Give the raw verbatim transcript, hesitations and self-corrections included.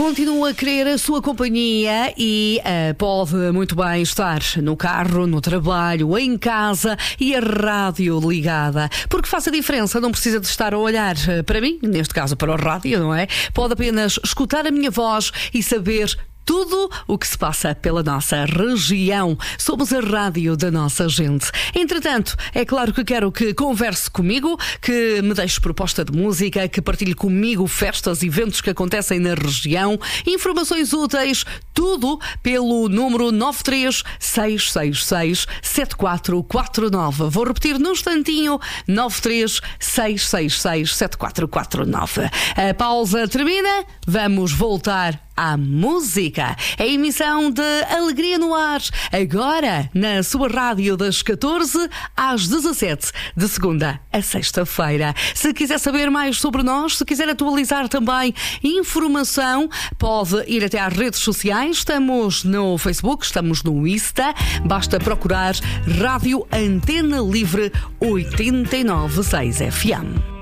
continuo a querer a sua companhia e uh, pode muito bem estar no carro, no trabalho, em casa e a rádio ligada. Porque faz a diferença, não precisa de estar a olhar para mim, neste caso para o rádio, não é? Pode apenas escutar a minha voz e saber tudo o que se passa pela nossa região. Somos a rádio da nossa gente. Entretanto, é claro que quero que converse comigo, que me deixe proposta de música, que partilhe comigo festas, eventos que acontecem na região, informações úteis, tudo pelo número nove três seis seis seis sete quatro quatro nove. Vou repetir num instantinho, nove três seis seis seis sete quatro quatro nove. A pausa termina, vamos voltar à música. A emissão de Alegria no Ar, agora na sua rádio das catorze às dezassete, de segunda a sexta-feira. Se quiser saber mais sobre nós, se quiser atualizar também informação, pode ir até às redes sociais. Estamos no Facebook, estamos no Insta. Basta procurar Rádio Antena Livre oitenta e nove ponto seis F M.